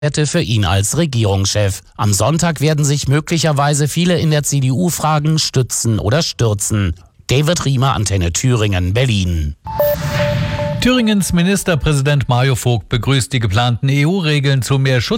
hätte für ihn als Regierungschef. Am Sonntag werden sich möglicherweise viele in der CDU fragen, stützen oder stürzen. David Riemer, Antenne Thüringen, Berlin. Thüringens Ministerpräsident Mario Vogt begrüßt die geplanten EU-Regeln zu mehr Schutz